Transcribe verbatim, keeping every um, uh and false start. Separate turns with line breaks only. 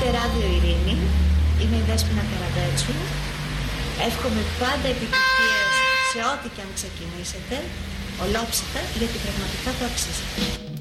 Ακούτε Ράδιο Ειρήνη, είμαι η Δέσποινα Καραβέτσου. Εύχομαι πάντα επιτυχίες σε ό,τι και αν ξεκινήσετε, ολόψυχα, γιατί πραγματικά το αξίζετε.